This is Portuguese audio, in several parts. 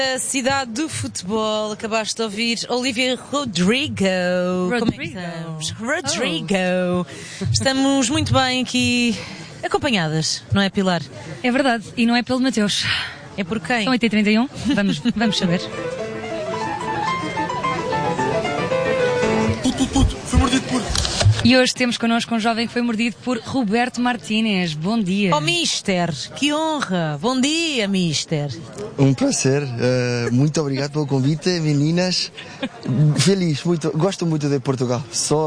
A cidade do futebol, acabaste de ouvir Olivia Rodrigo. Como é que estamos? Rodrigo. Estamos muito bem aqui acompanhadas, não é, Pilar? É verdade, e não é pelo Mateus. É por quem? São 8h31, vamos saber. Foi mordido por... E hoje temos connosco um jovem que foi mordido por Roberto Martínez. Bom dia. Oh, Mister, que honra. Bom dia, Mister. Um prazer, muito obrigado pelo convite, meninas. Feliz, gosto muito de Portugal.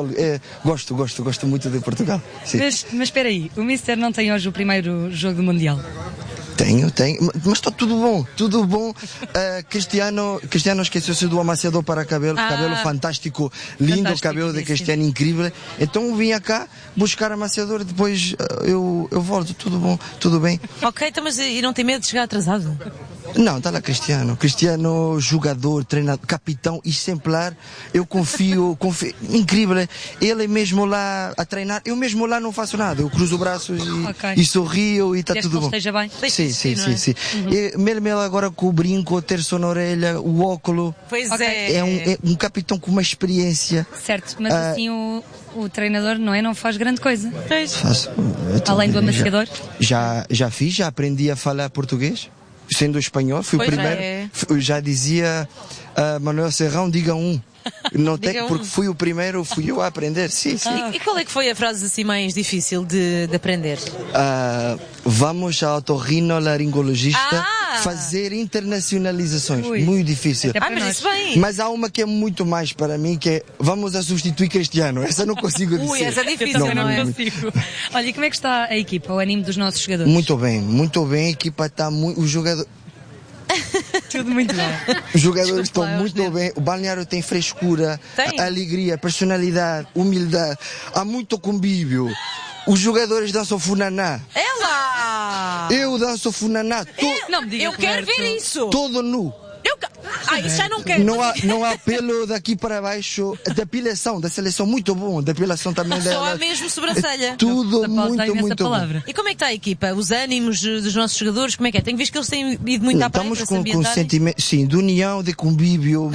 Gosto muito de Portugal. Sim. Mas espera aí, o Mister não tem hoje o primeiro jogo do Mundial? Tenho, mas está tudo bom. Cristiano esqueceu-se do amaciador para cabelo, cabelo fantástico, lindo, cabelo de Cristiano incrível. Então vim cá buscar amaciador e depois eu volto, tudo bem. Ok, então, mas e não tem medo de chegar atrasado? Não, está lá Cristiano, jogador, treinador, capitão, exemplar, eu confio, incrível, ele mesmo lá a treinar, eu mesmo lá não faço nada, eu cruzo o braço e sorrio e está tudo bom. Esteja bem? Sim. Mesmo agora com o brinco, o terço na orelha, o óculo. Pois é um capitão com uma experiência. Certo, mas assim o treinador não faz grande coisa. Faço. Além do amaciador? Já aprendi a falar português. Sendo espanhol, fui o primeiro. Já dizia Manuel Serrão, diga um. Não tem, porque fui o primeiro, fui eu a aprender. Sim. E qual é que foi a frase assim mais difícil de aprender? Vamos ao otorrinolaringologista fazer internacionalizações. Muito difícil. Mas isso bem. Mas há uma que é muito mais para mim, que é vamos a substituir Cristiano. Essa não consigo dizer. Ui, essa é difícil, não consigo. Olha, e como é que está a equipa, o ânimo dos nossos jogadores? Muito bem. A equipa está muito... O jogador... Tudo muito bem. Os jogadores estão muito bem. O balneário tem frescura, alegria, personalidade, humildade. Há muito convívio. Os jogadores dançam funaná. Ela! Eu danço funaná. Não me diga, eu quero ver isso. Todo nu. Isso já não quero. Não há pelo daqui para baixo. Depilação da seleção, muito bom. Depilação também dela. Só há mesmo sobrancelha. Tudo muito bom. E como é que está a equipa? Os ânimos dos nossos jogadores, como é que é? Tenho visto que eles têm ido muito à praia. Estamos com sentimento, sim, de união, de convívio.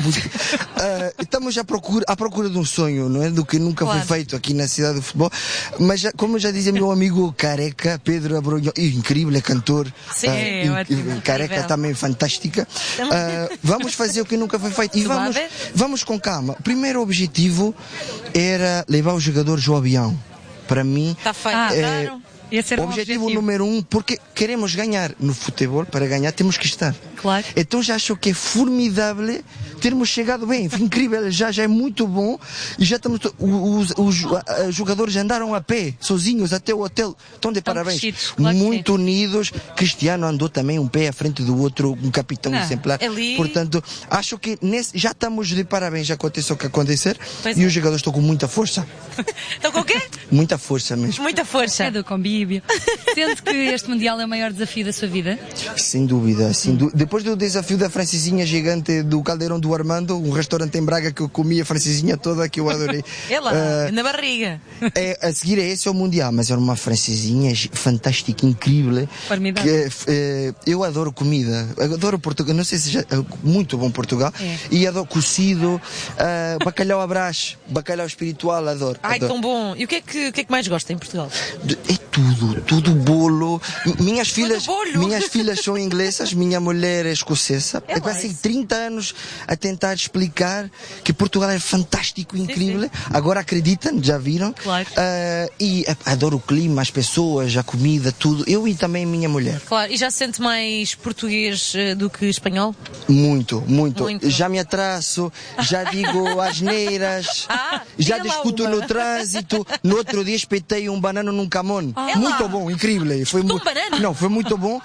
Estamos à procura de um sonho, não é? Do que nunca foi feito aqui na cidade do futebol. Mas como já dizia meu amigo Careca, Pedro Abrolhão, cantor, é cantor. Sim, ótimo. Careca também fantástica. Vamos fazer o que nunca foi feito. E vamos com calma. O primeiro objetivo era levar os jogadores ao avião. Para mim, está feito. Esse era o objetivo número 1, porque queremos ganhar no futebol. Para ganhar temos que estar. Claro. Então já acho que é formidável termos chegado bem. Foi incrível, já é muito bom. E já estamos. Os jogadores andaram a pé, sozinhos, até o hotel. Estão de parabéns. Muito unidos. Cristiano andou também um pé à frente do outro, um capitão exemplar. Portanto, acho que já estamos de parabéns. Aconteça o que acontecer. E os jogadores estão com muita força. Estão com o quê? Muita força mesmo. Muita força. É do convívio. Sente que este Mundial é o maior desafio da sua vida? Sem dúvida. Depois do desafio da francesinha gigante do Caldeirão do Armando, um restaurante em Braga que eu comi a francesinha toda, que eu adorei. Na barriga. A seguir esse é o Mundial, mas era uma francesinha fantástica, incrível. Formidável. Eu adoro comida, adoro Portugal, não sei se já, muito bom Portugal. E adoro cocido, bacalhau à brás, bacalhau espiritual, adoro. Tão bom. E o que é que mais gosta em Portugal? É tudo bolo. Minhas filhas são inglesas, minha mulher é escocesa. Eu passei 30 anos a tentar explicar que Portugal é fantástico, incrível. Sim. Agora acreditam, já viram. Claro. E adoro o clima, as pessoas, a comida, tudo. Eu e também minha mulher. Claro. E já se sente mais português do que espanhol? Muito. Já me atraso, já digo asneiras, já discuto no trânsito. No outro dia espetei um banano num camão. Muito bom, incrível. Foi muito bom.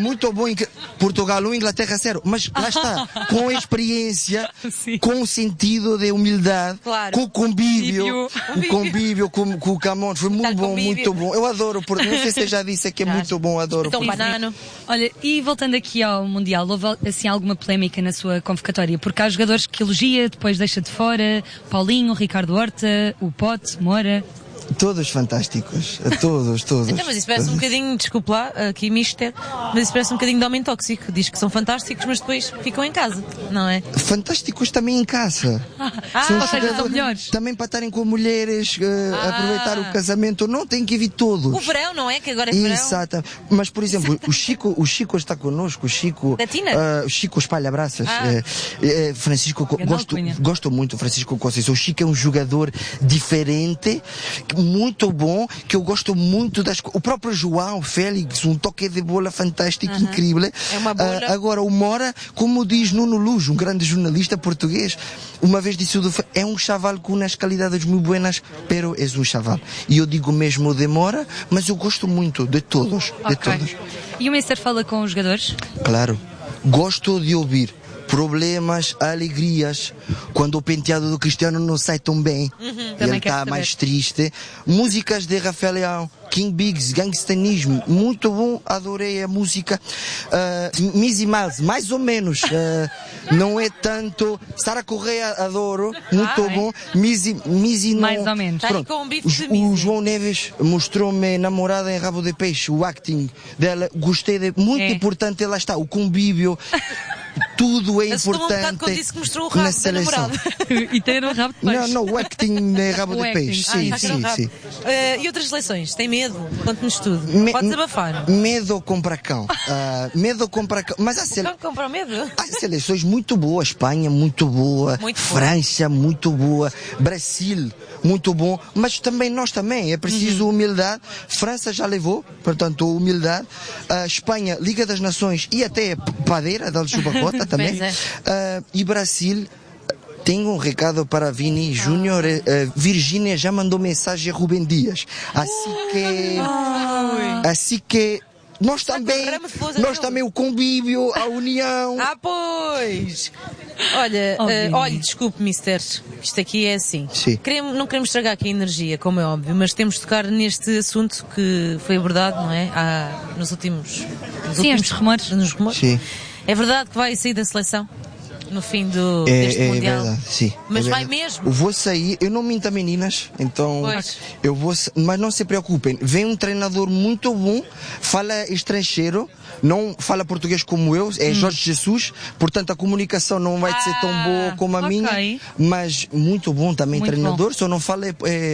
Portugal 1, Inglaterra 0. Mas lá está, com a experiência, com o sentido de humildade, com o convívio, com o camão. Foi muito bom. Eu adoro, porque não sei se eu já disse que é muito bom, adoro. Então, banano. Olha, e voltando aqui ao Mundial, houve assim alguma polémica na sua convocatória? Porque há jogadores que elogia, depois deixa de fora. Paulinho, Ricardo Horta, o Pote, Moura. Todos fantásticos. Todos. Então, mas isso parece um bocadinho, desculpe lá, aqui mister, mas isso parece um bocadinho de homem tóxico. Diz que são fantásticos, mas depois ficam em casa, não é? Fantásticos também em casa. São melhores. Também para estarem com mulheres, aproveitar o casamento. Não, tem que vir todos. O verão, não é? Que agora é verão. Exato. Mas, por exemplo, o Chico está connosco. O Chico espalha braças. Francisco, gosto muito do Francisco Conceição. O Chico é um jogador diferente, muito bom, que eu gosto muito o próprio João Félix, um toque de bola fantástico, incrível. É uma bola. Agora, o Mora, como diz Nuno Luz, um grande jornalista português, uma vez disse, é um chaval com umas qualidades muito buenas, pero é um chaval. E eu digo mesmo de Mora, mas eu gosto muito de todos. E o Mister fala com os jogadores? Claro. Gosto de ouvir problemas, alegrias, quando o penteado do Cristiano não sai tão bem, ele está mais triste. Músicas de Rafael Leão, King Biggs, Gangstanismo, muito bom, adorei a música. Missy Miles, mais ou menos, não é tanto. Sara Correia, adoro, muito bom. Missy não... Mais ou menos. Pronto. O João Neves mostrou-me Namorada em Rabo de Peixe, o acting dela, gostei muito importante, lá está, o convívio. Tudo é importante quando disse que mostrou o rabo na seleção. E ter um rabo de peixe. Não, o acting de rabo de peixe. Sim. E outras seleções? Tem medo? Conte-nos tudo. Pode desabafar. Medo compra cão. Mas o cão compra medo? Há seleções muito boas. Espanha, muito boa. França, muito boa. Brasil, muito bom. Mas também nós também. É preciso humildade. França já levou, portanto, humildade. Espanha, Liga das Nações e até padeira da Chubarrota também. E Brasil, tenho um recado para Vini Júnior. Virgínia já mandou mensagem a Rubem Dias. Assim que nós também o convívio, a união. Pois! Olha, desculpe, Mister, isto aqui é assim. Não queremos estragar aqui a energia, como é óbvio, mas temos de tocar neste assunto que foi abordado, não é? Nos últimos rumores. Sim. É verdade que vai sair da seleção no fim deste Mundial? É verdade, sim. Mas vai mesmo? Eu vou sair, eu não minto a meninas, então eu vou, mas não se preocupem, vem um treinador muito bom, fala estrangeiro, não fala português como eu, é Jorge Jesus, portanto a comunicação não vai ser tão boa como a minha, mas muito bom também, muito treinador, só não fala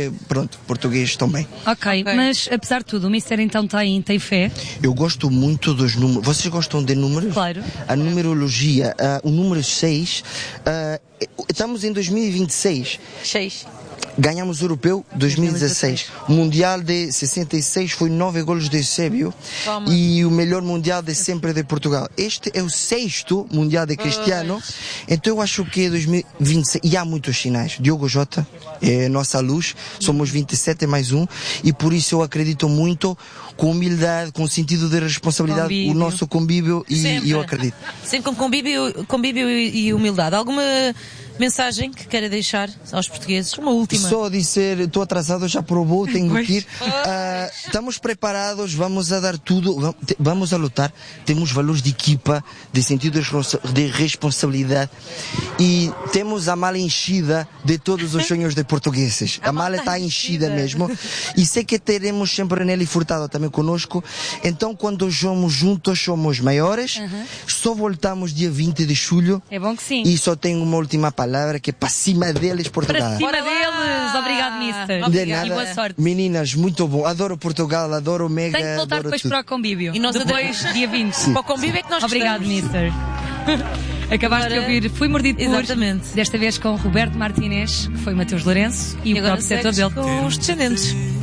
português também. Mas apesar de tudo, o Mister então tem fé? Eu gosto muito dos números. Vocês gostam de números? Claro. A numerologia, o número 6, estamos em 2026. 6. Ganhamos o Europeu 2016. O Mundial de 66 foi 9 golos de Eusébio. E o melhor Mundial de sempre de Portugal. Este é o 6º Mundial de Cristiano. Então eu acho que é 2026. E há muitos sinais. Diogo Jota é nossa luz. Somos 27 mais um. E por isso eu acredito muito, com humildade, com sentido de responsabilidade, o nosso convívio. E eu acredito. Sempre com convívio e humildade. Alguma mensagem que queira deixar aos portugueses? Uma última. Só dizer, estou atrasado, já provou, tenho que ir. Estamos preparados, vamos a dar tudo, vamos a lutar. Temos valores de equipa, de sentido de responsabilidade e temos a mala enchida de todos os sonhos de portugueses. A mala está enchida mesmo e sei que teremos sempre Nelly Furtado também conosco. Então quando somos juntos somos maiores. Só voltamos dia 20 de julho. É bom que sim. E só tenho uma última palavra, que é para cima deles Portugal. Para cima deles, obrigado, Mister. De nada. E boa sorte. Meninas, muito bom. Adoro Portugal, adoro o Mega. Tem que voltar depois tudo. Para o convívio. E nós depois, dia 20. Para o convívio é que nós Obrigado, Mister. Acabaste de ouvir Fui Mordido por. Exatamente. Desta vez com Roberto Martínez, que foi Mateus Lourenço, e o próprio setor dele. Com os descendentes.